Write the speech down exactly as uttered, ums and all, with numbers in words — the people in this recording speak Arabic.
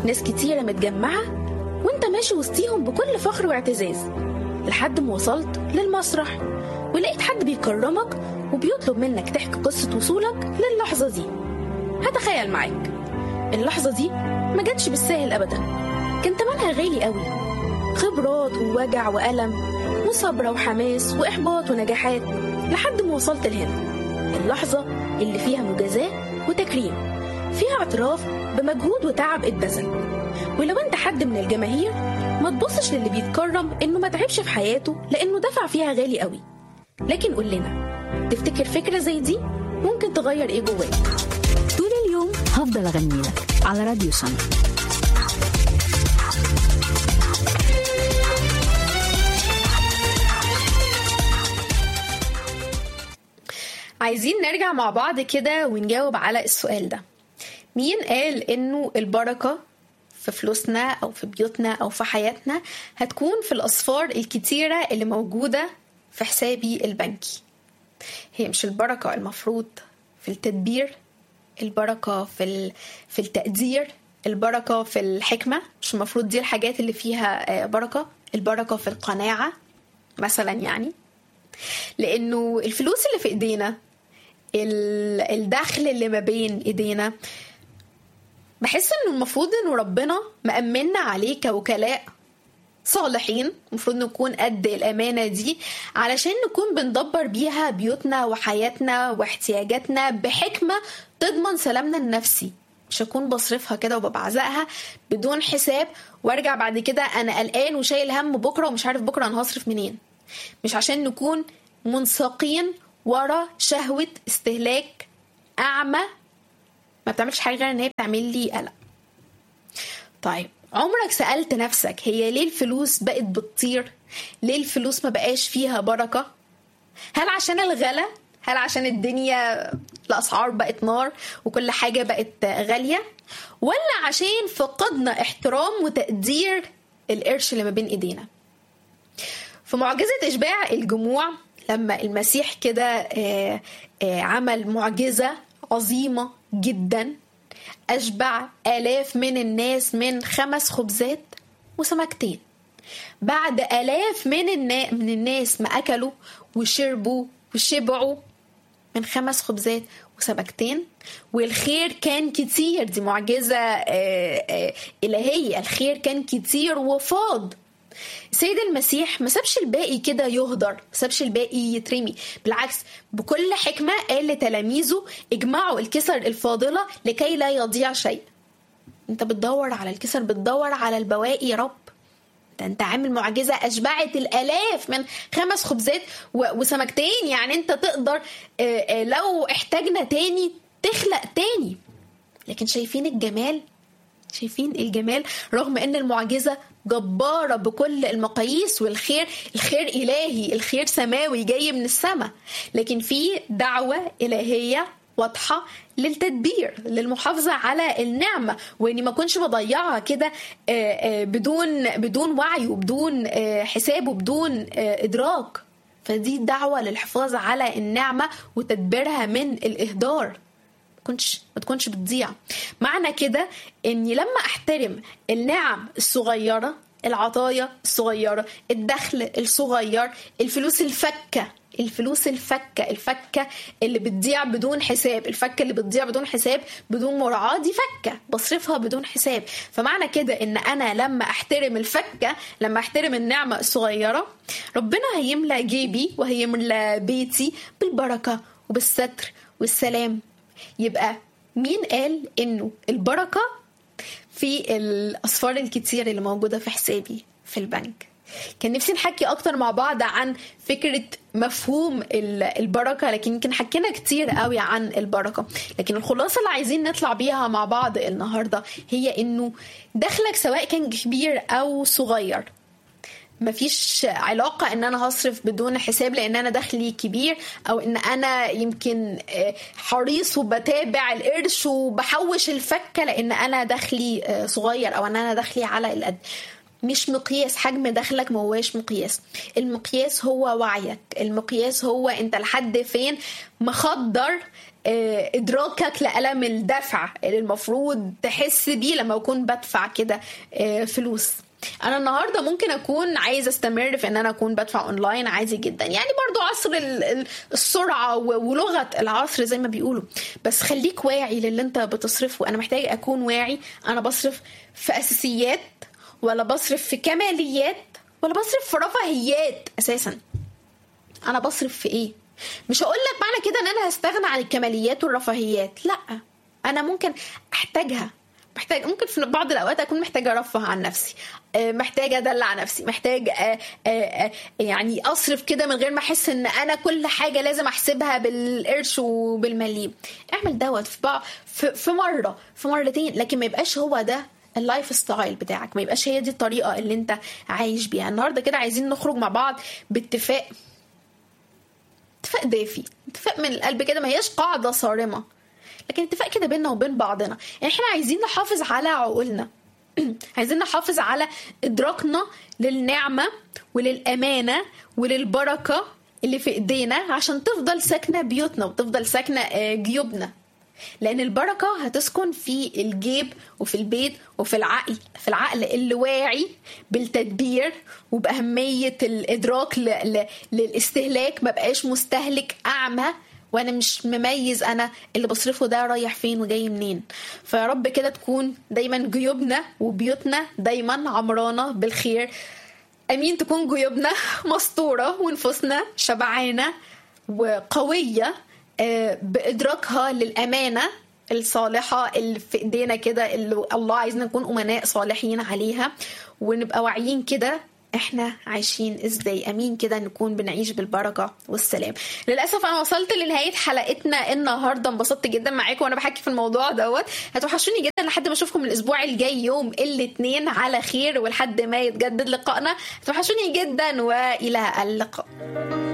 ناس كتيرة متجمعة وانت ماشي وسطيهم بكل فخر واعتزاز، لحد ما وصلت للمسرح ولقيت حد بيكرمك وبيطلب منك تحكي قصة وصولك للحظة دي. هتخيل معاك اللحظة دي ما جاتش بالساهل أبدا، كان تمنها غالي قوي، خبرات ووجع وألم وصبر وحماس وإحباط ونجاحات، لحد ما وصلت لهنا، اللحظة اللي فيها مجازاة وتكريم، فيها اعتراف بمجهود وتعب اتبذل. ولو انت حد من الجماهير ما تبصش للي بيتكرم انه ما تعبش في حياته لانه دفع فيها غالي قوي. لكن قول لنا، تفتكر فكرة زي دي ممكن تغير ايه جواك؟ طول اليوم هفضل اغني لك على راديو سما. عايزين نرجع مع بعض كده ونجاوب على السؤال ده. مين قال انه البركة في فلوسنا او في بيوتنا او في حياتنا هتكون في الاصفار الكتيرة اللي موجودة في حسابي البنكي؟ هي مش البركة المفروض في التدبير؟ البركة في في التقدير؟ البركة في الحكمة؟ مش المفروض دي الحاجات اللي فيها بركة؟ البركة في القناعة مثلا يعني؟ لانه الفلوس اللي في ايدينا، الدخل اللي ما بين ايدينا، بحس انه المفروض انه ربنا مأمننا عليه كوكلاء صالحين، المفروض نكون قد الامانة دي علشان نكون بندبر بيها بيوتنا وحياتنا واحتياجاتنا بحكمة تضمن سلامنا النفسي. مش هكون بصرفها كده وببعزقها بدون حساب وارجع بعد كده انا قلقان وشايل هم بكرة ومش عارف بكرة انا هصرف منين. مش عشان نكون منساقين ورا شهوة استهلاك أعمى ما بتعملش حاجة غير ان هي بتعمل لي قلق. طيب عمرك سألت نفسك هي ليه الفلوس بقت بتطير؟ ليه الفلوس ما بقاش فيها بركة؟ هل عشان الغلا؟ هل عشان الدنيا الأسعار بقت نار وكل حاجة بقت غالية؟ ولا عشان فقدنا احترام وتقدير القرش اللي ما بين ايدينا؟ في معجزة إشباع الجموع لما المسيح كده عمل معجزة عظيمة جدا، أشبع آلاف من الناس من خمس خبزات وسمكتين. بعد آلاف من النا... من الناس ما أكلوا وشربوا وشبعوا من خمس خبزات وسمكتين، والخير كان كتير. دي معجزة إلهية، الخير كان كتير وفاض. سيد المسيح ما سابش الباقي كده يهدر، ما سابش الباقي يترمي، بالعكس بكل حكمة قال لتلاميذه اجمعوا الكسر الفاضلة لكي لا يضيع شيء. انت بتدور على الكسر، بتدور على البواقي يا رب. ده انت عامل معجزة أشبعت الآلاف من خمس خبزات وسمكتين، يعني انت تقدر لو احتاجنا تاني تخلق تاني. لكن شايفين الجمال؟ شايفين الجمال؟ رغم ان المعجزة جبارة بكل المقاييس والخير الخير إلهي، الخير سماوي جاي من السماء، لكن في دعوة إلهية واضحة للتدبير، للمحافظة على النعمة، واني ما كنش بضيعها كده بدون بدون وعي وبدون حساب وبدون إدراك. فدي دعوة للحفاظ على النعمة وتدبيرها من الإهدار، كنتش ما تكونش بتضيع. معنى كده اني لما احترم النعم الصغيرة، العطايا الصغيرة، الدخل الصغير، الفلوس الفكة الفلوس الفكة الفكة اللي بتضيع بدون حساب، الفكة اللي بتضيع بدون حساب بدون مراعاة، دي فكة بصرفها بدون حساب. فمعنى كده ان انا لما احترم الفكة، لما احترم النعمة الصغيرة، ربنا هيملأ جيبي وهيملأ بيتي بالبركة وبالستر والسلام. يبقى مين قال انه البركة في الأصفار الكتير اللي موجودة في حسابي في البنك؟ كان نفسي نحكي أكتر مع بعض عن فكرة مفهوم البركة، لكن يمكن حكينا كتير قوي عن البركة. لكن الخلاصة اللي عايزين نطلع بيها مع بعض النهاردة هي إنه دخلك سواء كان كبير أو صغير، مفيش علاقة ان انا هصرف بدون حساب لان انا دخلي كبير، او ان انا يمكن حريص وبتابع القرش وبحوش الفكة لان انا دخلي صغير، او ان انا دخلي على القد. مش مقياس. حجم دخلك ما هواش مقياس. المقياس هو وعيك. المقياس هو انت لحد فين مخدر ادراكك لألم الدفع اللي المفروض تحس بيه لما اكون بدفع كده فلوس. انا النهارده ممكن اكون عايزه استمر في ان انا اكون بدفع اونلاين عادي جدا، يعني برضو عصر السرعه ولغه العصر زي ما بيقولوا، بس خليك واعي للي انت بتصرفه. انا محتاج اكون واعي، انا بصرف في اساسيات ولا بصرف في كماليات ولا بصرف في رفاهيات؟ اساسا انا بصرف في ايه؟ مش هقول لك معنى كده ان انا هستغنى عن الكماليات والرفاهيات، لا، انا ممكن احتاجها. محتاج ممكن في بعض الاوقات اكون محتاجه ارفه عن نفسي، محتاجه ادلع نفسي، محتاج يعني اصرف كده من غير ما احس ان انا كل حاجه لازم احسبها بالقرش وبالمليم. اعمل دوت في في مره في مرتين، لكن ما يبقاش هو ده اللايف ستايل بتاعك، ما يبقاش هي دي الطريقه اللي انت عايش بيها. النهارده كده عايزين نخرج مع بعض باتفاق، اتفاق دافي، اتفاق من القلب كده، ما هياش قاعده صارمه، لكن اتفاق كده بيننا وبين بعضنا. يعني احنا عايزين نحافظ على عقولنا عايزين نحافظ على ادراكنا للنعمه وللامانه وللبركه اللي في ايدينا، عشان تفضل ساكنه بيوتنا وتفضل ساكنه جيوبنا. لان البركه هتسكن في الجيب وفي البيت وفي العقل، في العقل اللي واعي بالتدبير وباهميه الادراك للاستهلاك، ما بقاش مستهلك اعمى وانا مش مميز انا اللي بصرفه ده رايح فين وجاي منين. فيا رب كده تكون دايما جيوبنا وبيوتنا دايما عمرانه بالخير. امين. تكون جيوبنا مسطوره ونفوسنا شبعانه وقويه بإدراكها للأمانة الصالحة اللي في إيدينا كده، اللي الله عايزنا نكون أمناء صالحين عليها، ونبقى واعيين كده احنا عايشين ازاي. امين كده نكون بنعيش بالبركه والسلام. للاسف انا وصلت لنهايه حلقتنا النهارده، انبسطت جدا معاكم وانا بحكي في الموضوع دوت. هتوحشوني جدا لحد ما اشوفكم الاسبوع الجاي يوم الاثنين على خير، ولحد ما يتجدد لقائنا. هتوحشوني جدا والى اللقاء.